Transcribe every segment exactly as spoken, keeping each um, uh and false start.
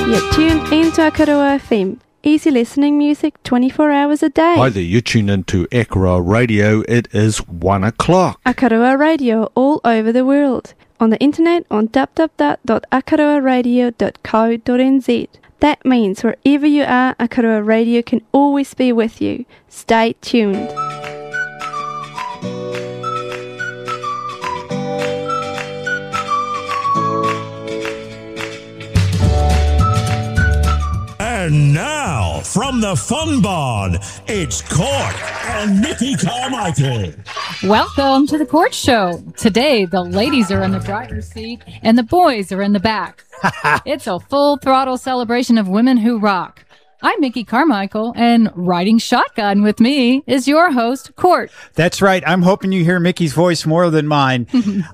You're tuned into Akaroa F M. Easy listening music twenty-four hours a day. Hi there, you tune into Akaroa Radio. It is one o'clock. Akaroa Radio all over the world. On the internet on w w w dot akaroa radio dot co dot n z. That means wherever you are, Akaroa Radio can always be with you. Stay tuned. And now, from the Fun Barn, it's Court and Mickey Carmichael. Welcome to the Court Show. Today, the ladies are in the driver's seat and the boys are in the back. It's a full throttle celebration of women who rock. I'm Mickey Carmichael, and riding shotgun with me is your host, Court. That's right. I'm hoping you hear Mickey's voice more than mine.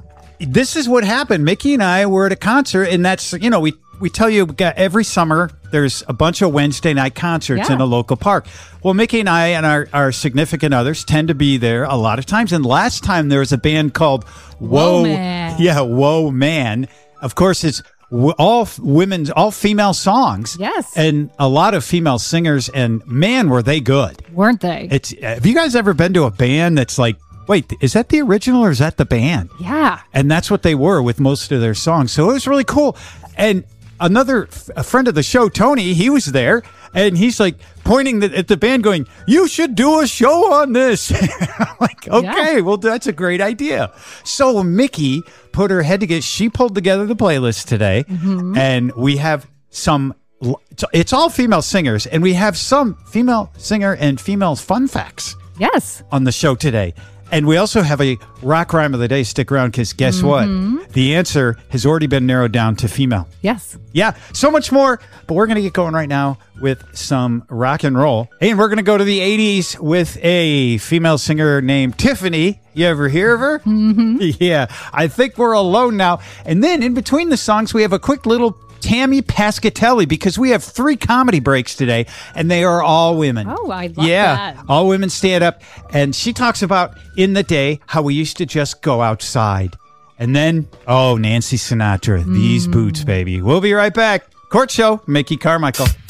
This is what happened. Mickey and I were at a concert, and that's, you know, we We tell you every summer there's a bunch of Wednesday night concerts Yeah. in a local park. Well, Mickey and I and our, our significant others tend to be there a lot of times. And last time there was a band called Whoa, Whoa Man. Yeah, Whoa Man. Of course, it's w- all f- women's, all female songs. Yes. And a lot of female singers. And man, were they good. Weren't they? It's have you guys ever been to a band that's like, wait, is that the original or is that the band? Yeah. And that's what they were with most of their songs. So it was really cool. And another f- a friend of the show, Tony, he was there, and he's like pointing the, at the band going, you should do a show on this. I'm like, okay, Yeah. well, that's a great idea. So Mickey put her head together. She pulled together the playlist today, Mm-hmm. and we have some, it's all female singers, and we have some female singer and female fun facts Yes. on the show today. And we also have a rock rhyme of the day. Stick around, because guess Mm-hmm. what? The answer has already been narrowed down to female. Yes. Yeah, so much more. But we're going to get going right now with some rock and roll. And we're going to go to the eighties with a female singer named Tiffany. You ever hear of her? Mm-hmm. Yeah, I think we're alone now. And then in between the songs, we have a quick little Tammy Pascatelli, because we have three comedy breaks today, and they are all women. Oh, I love yeah, that. all women stand up. And she talks about in the day how we used to just go outside. And then, oh, Nancy Sinatra, these boots, baby. We'll be right back. Court Show, Mickey Carmichael.